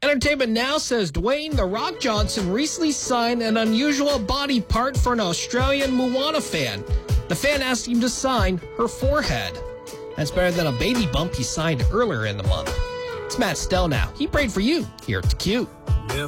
Entertainment Now says Dwayne "The Rock" Johnson recently signed an unusual body part for an Australian Moana fan. The fan asked him to sign her forehead. That's better than a baby bump he signed earlier in the month. It's Matt Stell now. He prayed for you here at The Q.